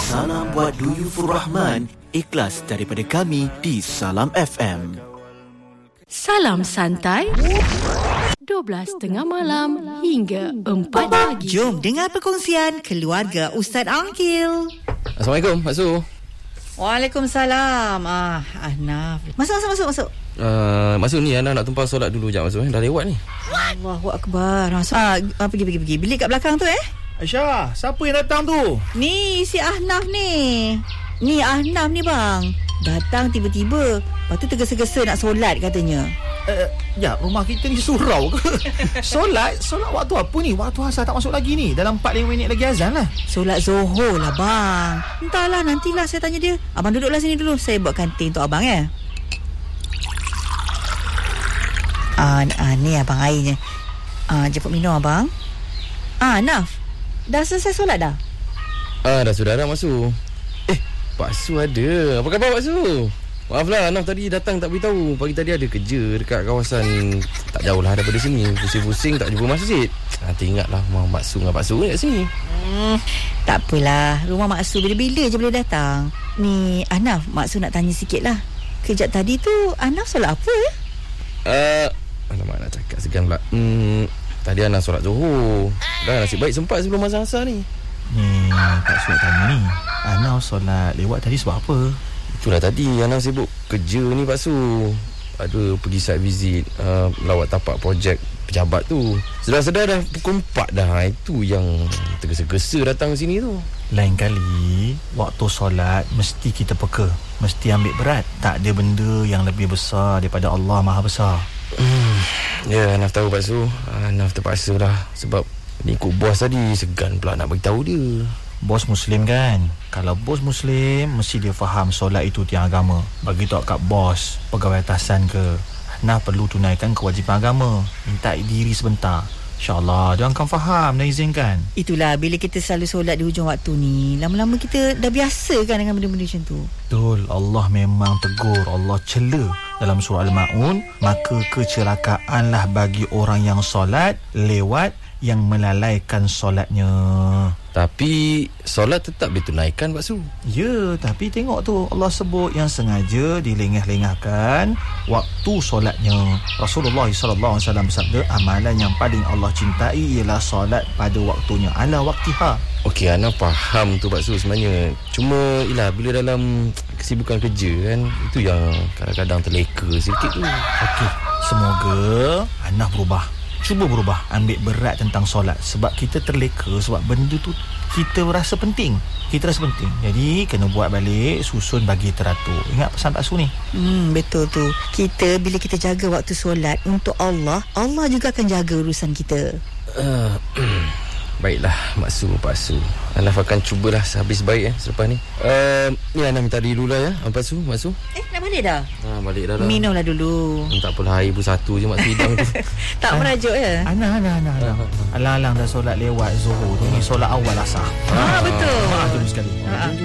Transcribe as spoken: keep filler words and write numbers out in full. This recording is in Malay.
Salam buat Duyufur Rahman, ikhlas daripada kami di Salam F M. Salam santai dua belas tengah malam hingga empat pagi. Jom dengar perkongsian keluarga Ustaz Angkil. Assalamualaikum, Mak Su. Waalaikumsalam. Ah, Ahnaf. Masuk, masuk, masuk, masuk. Uh, Mak Su ni anak nak tumpah solat dulu jap, Mak Su. Eh. Dah lewat ni. Allahu Akbar. Masuk. Ah, pergi, pergi, pergi. Bilik kat belakang tu eh. Aisyah, siapa yang datang tu? Ni si Ahnaf ni. Ni Ahnaf ni bang. Datang tiba-tiba. Lepas tu tergesa-gesa nak solat katanya. Uh, ya, rumah kita ni surau ke? Solat? Solat waktu apa ni? Waktu asar tak masuk lagi ni. Dalam empat lima minit lagi azan lah. Solat Zohor lah bang. Entahlah, nantilah saya tanya dia. Abang duduklah sini dulu. Saya buatkan teh untuk abang ya. Ah, ah ni abang airnya. Ah, jemput minum abang. Ah, Naf. Dah selesai solat dah? Ah, dah sudah dah, Mak Su. Eh, Pak Su ada. Apa khabar, Pak Su? Maaflah, Anaf tadi datang tak beritahu. Pagi tadi ada kerja dekat kawasan tak jauh lah daripada sini. Pusing-pusing tak jumpa masjid. Nanti ingatlah rumah Mak Su dengan Pak Su kat sini. Hmm, tak apalah. Rumah Mak Su bila-bila je boleh datang. Ni, Anaf, Mak Su nak tanya sikit lah. Kejap tadi tu, Anaf solat apa ya? Uh, alamak nak cakap segan pula. Hmm, tadi Anaf solat Zuhur. Dah nasib baik sempat sebelum azan asar ni. Ni, tak suka tanya ni. Anaf solat lewat tadi sebab apa? Itulah tadi Anaf sibuk kerja ni, Pak Su. Ada pergi site visit, uh, lawat tapak projek pejabat tu. Sedar-sedar dah pukul empat dah. Itu yang tergesa-gesa datang sini tu. Lain kali waktu solat mesti kita peka, mesti ambil berat. Tak ada benda yang lebih besar daripada Allah Maha Besar. hmm, Ya, Anaf tahu, Pak Su. Anaf terpaksa lah. Sebab ni ikut bos tadi. Segan pula nak beritahu dia. Bos Muslim kan? Kalau bos Muslim, mesti dia faham solat itu tiang agama. Bagi tahu kat bos, pegawai atasan ke, nah perlu tunaikan kewajipan agama. Minta diri sebentar, InsyaAllah dia akan faham dan izinkan. Itulah, bila kita selalu solat di hujung waktu ni, lama-lama kita dah biasa kan dengan benda-benda macam tu. Betul, Allah memang tegur, Allah cela dalam surah Al-Ma'un. Maka kecelakaanlah bagi orang yang solat lewat yang melalaikan solatnya. Tapi solat tetap ditunaikan, Pak Su. Ya, tapi tengok tu Allah sebut yang sengaja dilengah-lengahkan waktu solatnya. Rasulullah sallallahu alaihi wasallam bersabda, amalan yang paling Allah cintai ialah solat pada waktunya, ala waktiha. Okey, Ana faham tu, Pak Su sebenarnya. Cuma ialah bila dalam kesibukan kerja kan, itu yang kadang-kadang terleka sikit tu. Okey, semoga Ana berubah. Cuba berubah, ambil berat tentang solat. Sebab kita terleka, sebab benda tu kita rasa penting. Kita rasa penting. Jadi kena buat balik, susun bagi teratur. Ingat pesan Pak Su ni? Hmm, betul tu. Kita bila kita jaga waktu solat untuk Allah, Allah juga akan jaga urusan kita. uh, Baiklah, Mak Su, Pak Su. Anaf akan cubalah sehabis baik eh, selepas ni. uh, Ni Anaf minta diri dulu lah ya, Pak Su, Mak Su. Eh, nak balik dah? Ha, balik dah lah. Minumlah dulu. Hmm, tak apalah, air pun satu je Mak Su hidang tu. Tak merajuk ya? Ana, ana, ana, ana. Alang-alang dah solat lewat Zuhur tu. Ni solat awal asar. Ah, betul. Ah, jom sekali. Ah,